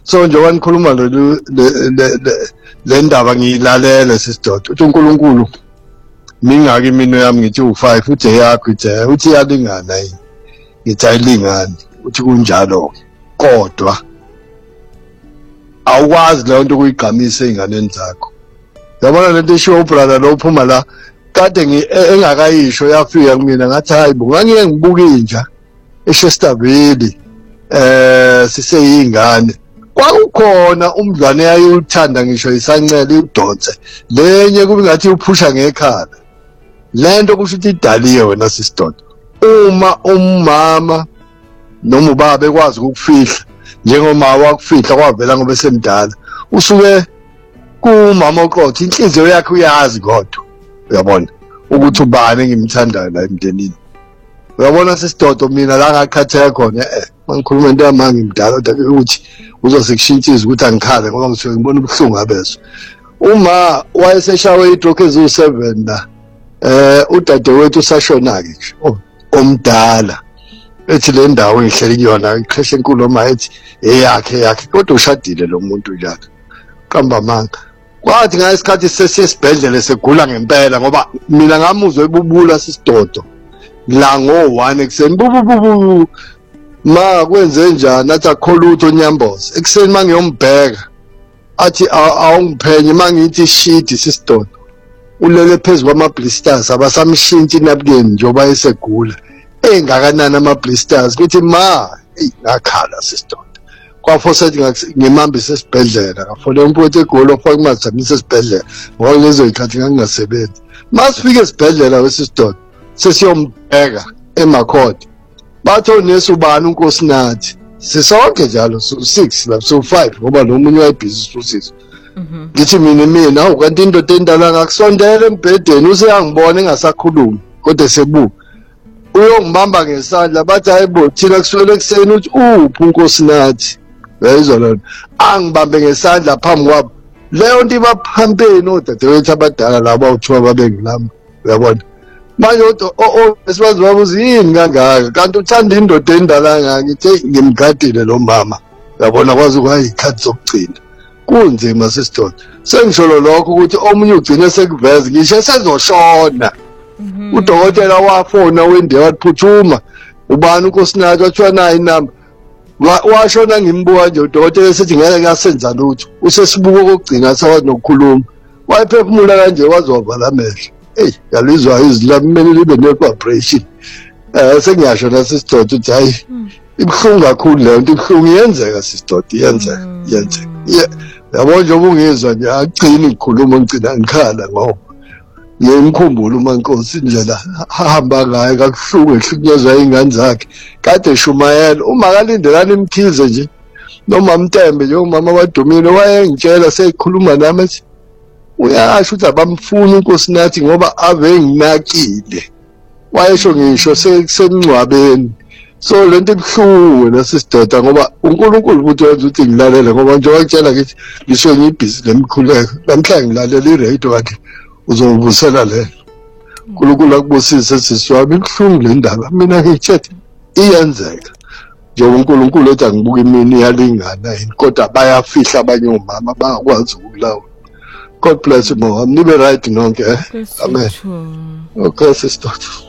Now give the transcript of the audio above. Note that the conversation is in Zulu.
so njengoba nikhuluma le ndaba ngiyilalela sisidoda uthi uNkulunkulu mingaki imino yami ngithi u5 uthi yakho uthi iyalingana yini ngithi ayilingani uthi kunjalo kodwa awukwazi leyo nto ukuyigqamisa ey'nganeni zakho yabona lento eshiwo ubrother lo uphuma la kade engakayisho yafika kumina ngathi hayi bo ngangike ngibuka inja eShestaville siseyingane kwakukhona umdlwane eyayuthanda ngisho isancele udonse lenye kube ngathi uphusha ngekhala lento kusho ukuthi idaliye wena sisidoda uma umama noma ubaba ekwazi ukufihla njengomama wakufihla kwavela ngoba esemdala usuke kumama oqotho inhliziyo yakhe uyazi kodwa uyabona ukuthi ubani engimthandayo la emndenini uyabona sisidodo mina la ngakhatheka khona mangikhuluma into yamanga ngimdala kodwa ukuthi uzosekushintshiza ukuthi angikhale ngoba ngisuke ngibona ubuhlungu abezo uma wayeseshawe idrok eziwu7 la udadewethu usashona-ke nje omdala ethi le ndawo engihleli kuyona iqheshe enkulu oma ethi eyakhe kodwa ushadile lo muntu njalo qamba amanga kwathi ngayesikhathi sesiyesibhedlele segula ngempela ngoba mina ngamuzwa ebubula sisidodo la ngo-1 ekuseni bubububu ma kwenze njani athi akukho lutho Nyamboza ekuseni mangiyombheka athi awungiphenye mangithi shidi sisidodo ulele phezu kwama-blisters abasamshintsha inapukeni njengoba esegula engakanani ama-blisters ngithi ma ngakhala sisidoda kwafosethi ngimhambise esibhedlela ngafole umpwethi egoli ofake mazamisa esibhedlela ngoba lezo yikhathi ngangingasebenzi masifike esibhedlela wesisidoda sesiyombheka emakhodi bathi onesi ubani uNkosinathi sisonke njalo so-6 la so-5 ngoba lo munye wayebhizi so-6 ngithi mina kanti indoda endala ngakusondela embhedeni useyangibona engasakhulumi kodwa sebuka uyongibamba ngesandla bathi hayi bo thina kusukela ekuseni uthi uphi uNkosinathi yayizwa lona angibambe ngesandla phambi kwabo leyo nto ibaphampeni odadewethu abadala labo awuthiwa babengilamba uyabona manje esibazi babuza yini kangaka kanti uthanda indoda endala ngithi ngimgadile lo mama uyabona kwazi kwayikhathi zokugcina kunzima sisidoda sengisholo lokho ukuthi omunye ugcine sekuveza ngisho sezoshona udokotela wafona wendiya waphuthuma ubani uNkosinathi wathiwa nayi inamba washona ngimbuka nje udokotela esethi ngeke ngasenza lutho usesibuko kokugcina sakwazi nokukhuluma wayephefumula kanje wazovala amehlo yalizwa izwi lami kumele libe ne-vibration sengiyasho nasisidoda ukuthi hayi ibuhlungu kakhulu leyo nto ibuhlungu iyenzeka sisidoda iyenzeka yabo njengoba ungizwa nje agcini ngikhuluma ngigcina ngikhala ngoba ngiyemkhumbula uMankosi indlela ahamba ngayo kakuhlungu ehlukunyezwa iy'ngane zakhe kade eshumayela uma kalindelani imkhize nje noma Mtembe njengomama waDumile wayengitshela seyikhuluma nami ethi uyasho ukuthi abamfuni uNkosinathi ngoba ave nginakile wayesho ngisho semncwabeni so lento ibuhlungu wena sisidoda ngoba uNkulunkulu futhi wenza ukuthi ngilalele ngoba njengoba ngitshela ngithi ngisuke ngibhizi nemkhuleko namhlanje ngilalela iradio kanti uzongivusela lelo uNkulunkulu akubusise sisi wami ibuhlungu le ndaba mina ngithethe iyenzeka njengoba uNkulunkulu ethi angibuka imini iyalingana yini kodwa bayafihla abanye omama bangakwazi ukulawula. God bless you, Mo. I'm nibe right nonke. Amen. Okay, sister.